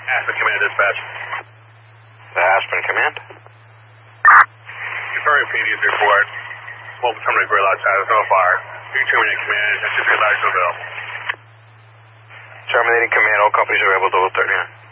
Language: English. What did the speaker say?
Aspen Command Dispatch. The Aspen Command? Confirming PD's report. Mobile terminal grill outside. There's no fire. You terminate command. That's just 39 Seville. Terminating command. All companies are able to 39.